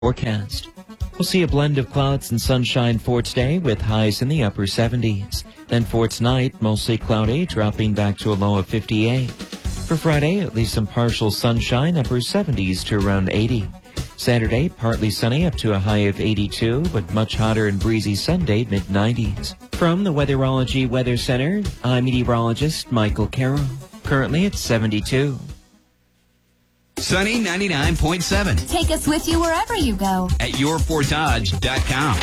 forecast. We'll see a blend of clouds and sunshine for today with highs in the upper 70s. Then for tonight, mostly cloudy, dropping back to a low of 58. For Friday, at least some partial sunshine, upper 70s to around 80. Saturday, partly sunny up to a high of 82, but much hotter and breezy Sunday, mid-90s. From the Weatherology Weather Center, I'm meteorologist Michael Carroll. Currently it's 72. Sunny 99.7. Take us with you wherever you go at yourportage.com.